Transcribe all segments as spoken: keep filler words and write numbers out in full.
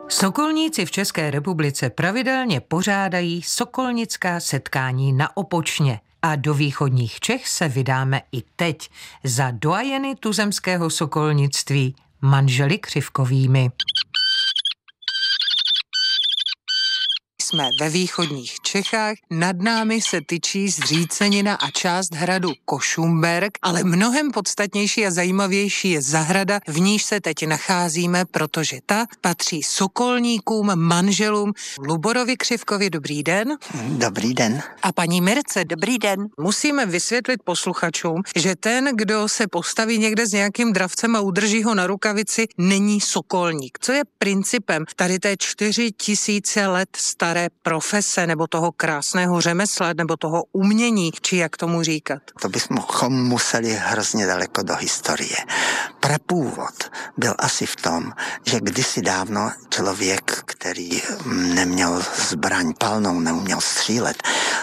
Sokolníci v České republice pravidelně pořádají sokolnická setkání na Opočně a do východních Čech se vydáme i teď za doajeny tuzemského sokolnictví manželi Křivkovými. Jsme ve východních Čechách, nad námi se tyčí Zřícenina a část hradu Košumberk, ale mnohem podstatnější a zajímavější je zahrada, v níž se teď nacházíme, protože ta patří sokolníkům, manželům Luborovi Křivkovi. Dobrý den. Dobrý den. A paní Mirce. Dobrý den. Musíme vysvětlit posluchačům, že ten, kdo se postaví někde s nějakým dravcem a udrží ho na rukavici, není sokolník. Co je principem tady té čtyři tisíce let staré profese nebo toho krásného řemesla nebo toho umění, či jak tomu říkat? To bychom museli hrozně daleko do historie. Prapůvod byl asi v tom, že kdysi dávno člověk, který neměl zbraň palnou, neuměl střílet,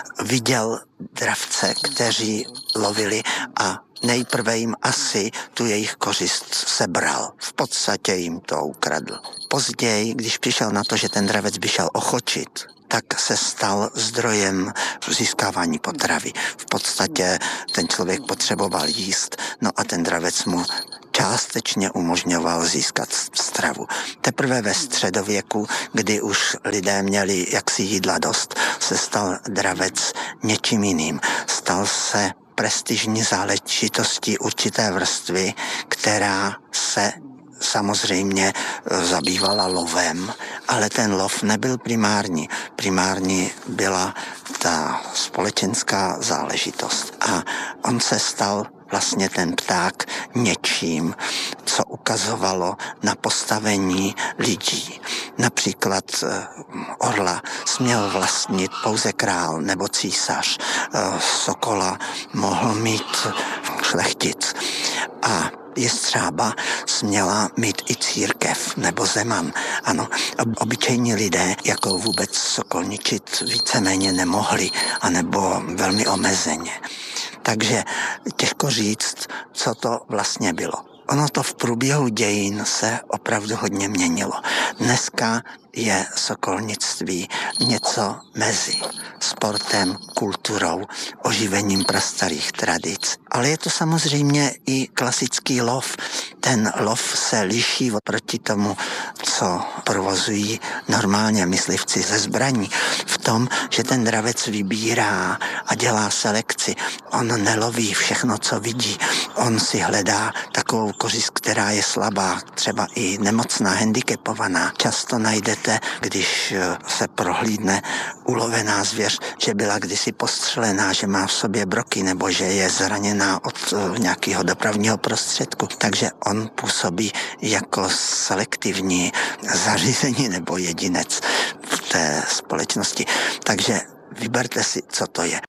viděl dravce, kteří lovili a nejprve jim asi tu jejich kořist sebral. V podstatě jim to ukradl. Později, když přišel na to, že ten dravec by šel ochočit, tak se stal zdrojem získávání potravy. V podstatě ten člověk potřeboval jíst, no a ten dravec mu částečně umožňoval získat stravu. Teprve ve středověku, kdy už lidé měli jaksi jídla dost, se stal dravec něčím jiným. Stal se prestižní záležitostí určité vrstvy, která se samozřejmě zabývala lovem, ale ten lov nebyl primární. Primární byla ta společenská záležitost. A on se stal vlastně ten pták něčím, co ukazovalo na postavení lidí. Například orla směl vlastnit pouze král nebo císař. Sokola mohl mít šlechtic. A jestřába směla mít i církev nebo zeman. Ano, obyčejní lidé jako vůbec sokolničit víceméně nemohli, anebo velmi omezeně. Takže těžko říct, co to vlastně bylo. Ono to v průběhu dějin se opravdu hodně měnilo. Dneska je sokolnictví něco mezi sportem, kulturou, oživením prastarých tradic. Ale je to samozřejmě i klasický lov. Ten lov se liší oproti tomu, co provozují normálně myslivci ze zbraní. V tom, že ten dravec vybírá a dělá selekci. On neloví všechno, co vidí. On si hledá takovou kořist, která je slabá, třeba i nemocná, handicapovaná. Často najdete, když se prohlídne ulovená zvěř, že byla kdysi postřelená, že má v sobě broky nebo že je zraněná od nějakého dopravního prostředku. Takže on působí jako selektivní zařízení nebo jedinec v té společnosti. Takže vyberte si, co to je.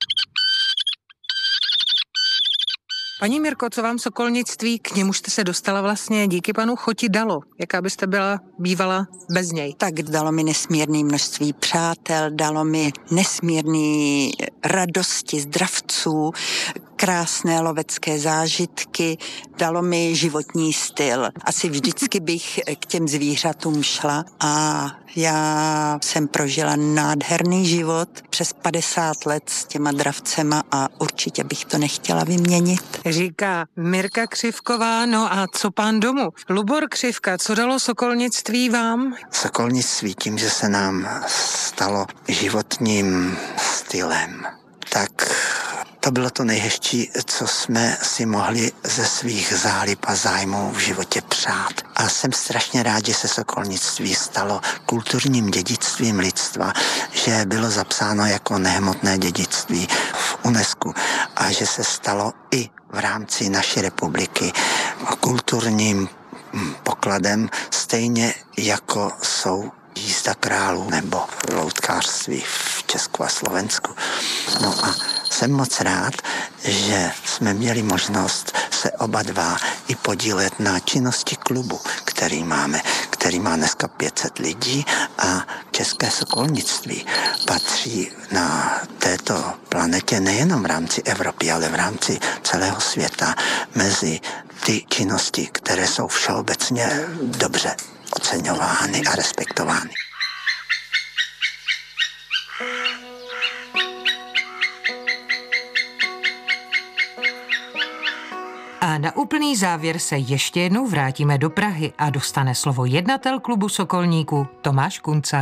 Paní Mirko, co vám sokolnictví, k němu jste se dostala vlastně díky panu Choti dalo? Jaká byste byla bývala bez něj? Tak dalo mi nesmírné množství přátel, dalo mi nesmírné radosti z dravců, krásné lovecké zážitky, dalo mi životní styl. Asi vždycky bych k těm zvířatům šla a já jsem prožila nádherný život přes padesát let s těma dravcema a určitě bych to nechtěla vyměnit. Říká Mirka Křivková, no a co pán domu? Lubor Křivka, co dalo sokolnictví vám? Sokolnictví tím, že se nám stalo životním stylem, tak to bylo to nejhezčí, co jsme si mohli ze svých zálib a zájmů v životě přát. A jsem strašně rád, že se sokolnictví stalo kulturním dědictvím lidstva, že bylo zapsáno jako nehmotné dědictví v UNESCO a že se stalo i v rámci naší republiky kulturním pokladem, stejně jako jsou jízda králů nebo loutkářství v Česku a Slovensku. No a jsem moc rád, že jsme měli možnost se oba dva i podílet na činnosti klubu, který máme, který má dneska pět set lidí a české sokolnictví patří na této planetě nejenom v rámci Evropy, ale v rámci celého světa mezi ty činnosti, které jsou všeobecně dobře oceňovány a respektovány. A na úplný závěr se ještě jednou vrátíme do Prahy a dostane slovo jednatel klubu Sokolníků Tomáš Kunca.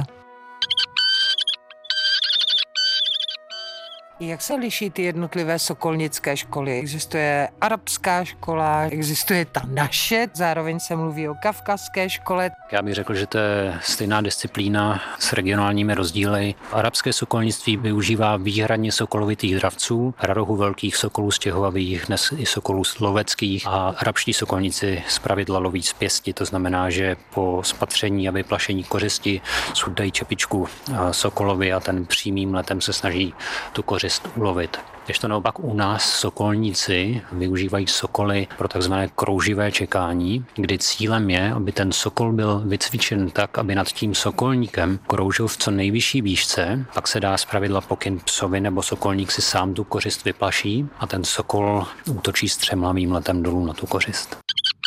Jak se liší ty jednotlivé sokolnické školy? Existuje arabská škola, existuje ta naše, zároveň se mluví o kavkazské škole. Já bych řekl, že to je stejná disciplína s regionálními rozdíly. Arabské sokolnictví využívá výhradně sokolovitých dravců, radohu velkých sokolů stěhovavých, dnes i sokolů loveckých, a arabští sokolníci zpravidla loví z pěsti, to znamená, že po spatření a vyplašení kořisti sundají čepičku sokolovi a ten přímým letem se snaží tu kořist ulovit. Když to naopak u nás sokolníci využívají sokoly pro takzvané krouživé čekání, kdy cílem je, aby ten sokol byl vycvičen tak, aby nad tím sokolníkem kroužil v co nejvyšší výšce, pak se dá zpravidla pokyn psovi nebo sokolník si sám tu kořist vyplaší a ten sokol útočí střemlavým letem dolů na tu kořist.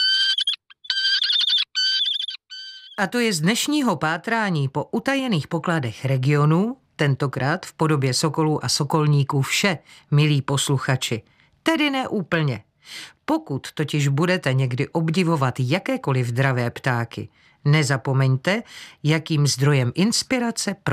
A to je z dnešního pátrání po utajených pokladech regionů, tentokrát v podobě sokolů a sokolníků vše, milí posluchači. Tedy ne úplně. Pokud totiž budete někdy obdivovat jakékoliv dravé ptáky, nezapomeňte, jakým zdrojem inspirace pro